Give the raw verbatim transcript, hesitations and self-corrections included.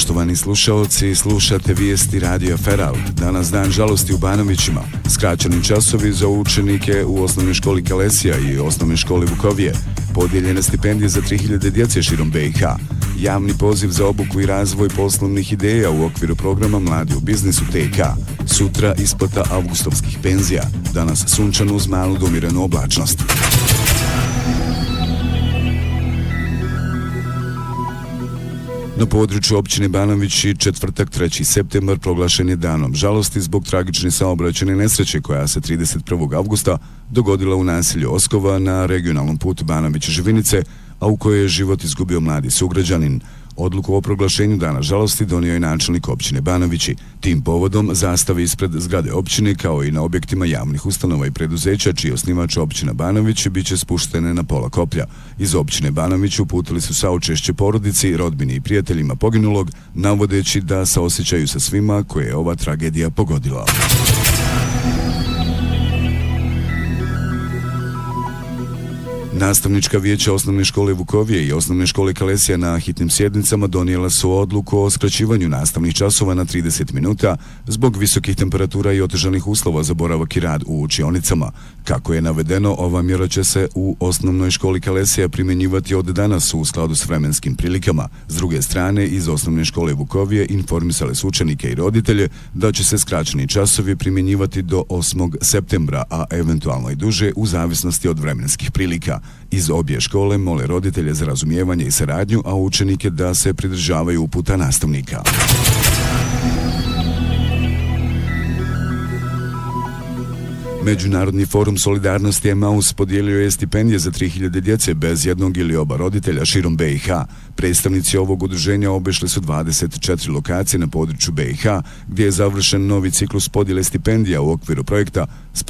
Poštovani slušaoci, slušate vijesti Radio Feral. Danas dan žalosti u Banovićima. Skraćeni časovi za učenike u osnovnoj školi Kalesija i osnovnoj školi Vukovije. Podijeljene stipendije za tri hiljade djece širom B i H. Javni poziv za obuku i razvoj poslovnih ideja u okviru programa Mladi u biznisu T K. Sutra isplata avgustovskih penzija. Danas sunčano uz malu do umirenu oblačnost. Na području općine Banović i četvrtak treći septembar proglašen je danom žalosti zbog tragične saobraćajne nesreće koja se trideset prvog avgusta dogodila u naselju Oskova na regionalnom putu Banović-Živinice, a u kojoj je život izgubio mladi sugrađanin. Odluku o proglašenju dana žalosti donio je načelnik općine Banovići. Tim povodom zastave ispred zgrade općine kao i na objektima javnih ustanova i preduzeća čiji osnivač općina Banović bit će spuštene na pola koplja. Iz općine Banović uputili su saučešće porodici, rodbini i prijateljima poginulog, navodeći da saosjećaju sa svima koje je ova tragedija pogodila. Nastavnička vijeća osnovne škole Vukovije i osnovne škole Kalesija na hitnim sjednicama donijela su odluku o skraćivanju nastavnih časova na trideset minuta zbog visokih temperatura i otežanih uslova za boravak i rad u učionicama. Kako je navedeno, ova mjera će se u osnovnoj školi Kalesija primjenjivati od danas u skladu s vremenskim prilikama. S druge strane, iz osnovne škole Vukovije informisali su učenike i roditelje da će se skraćeni časovi primjenjivati do osmog septembra, a eventualno i duže u zavisnosti od vremenskih prilika. Iz obje škole mole roditelje za razumijevanje i saradnju, a učenike da se pridržavaju uputa nastavnika. Međunarodni forum solidarnosti Emaus podijelio je stipendije za tri hiljade djece bez jednog ili oba roditelja širom B i H. Predstavnici ovog udruženja obišli su dvadeset četiri lokacije na području B i H, gdje je završen novi ciklus podjele stipendija u okviru projekta